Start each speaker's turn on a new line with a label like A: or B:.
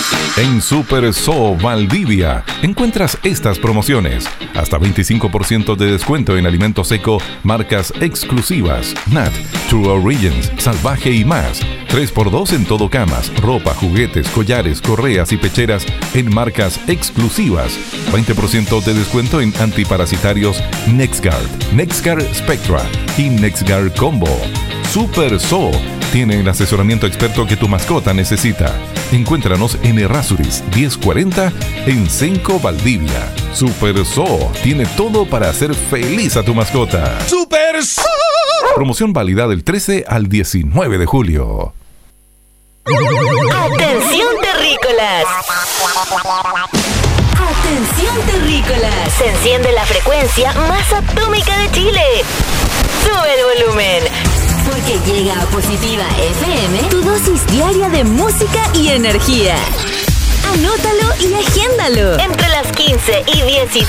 A: En Super So Valdivia encuentras estas promociones. Hasta 25% de descuento en alimento seco, marcas exclusivas, Nat, True Origins, Salvaje y más. 3x2 en todo camas, ropa, juguetes, collares, correas y pecheras en marcas exclusivas. 20% de descuento en antiparasitarios NexGard, NexGard Spectra y NexGard Combo. Super So tiene el asesoramiento experto que tu mascota necesita. Encuéntranos en Errázuriz 1040 en Senco, Valdivia. Super So tiene todo para hacer feliz a tu mascota.
B: ¡Super So!
A: Promoción válida del 13 al 19 de julio.
C: ¡Atención, terrícolas! ¡Atención, terrícolas! Se enciende la frecuencia más atómica de Chile. ¡Sube el volumen! Porque llega a Positiva FM, tu dosis diaria de música y energía. Anótalo y agéndalo. Entre las 15 y 17